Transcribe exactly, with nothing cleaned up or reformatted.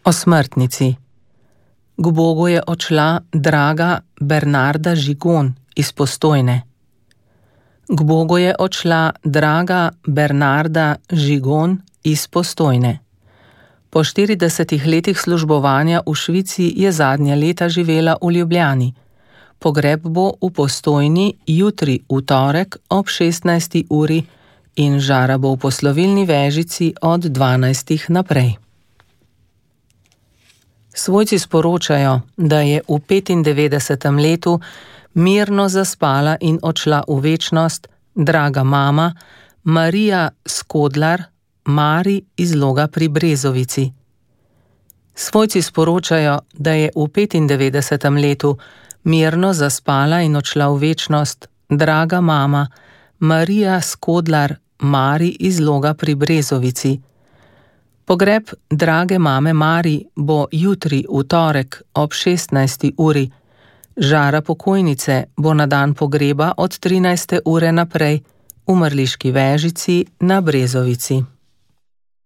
O smrtnici. K Bogu je odšla draga Bernarda Žigon iz Postojne. K Bogu je odšla draga Bernarda Žigon iz Postojne. Po štiridesetih letih službovanja v Švici je zadnja leta živela v Ljubljani. Pogreb bo v Postojni jutri v torek ob šestnajsti uri in žara bo v poslovilni vežici od dvanajstih naprej. Svojci sporočajo, da je v petindevetdesetem letu mirno zaspala in odšla v večnost draga mama Marija Skodlar, Mari iz Loga pri Brezovici. Svojci sporočajo, da je v petindevetdesetem letu mirno zaspala in odšla v večnost draga mama Marija Skodlar, Mari iz Loga pri Brezovici. Pogreb drage mame Mari bo jutri v torek ob šestnajsti uri. Žara pokojnice bo na dan pogreba od trinajste ure naprej v Mrliški Vežici na Brezovici.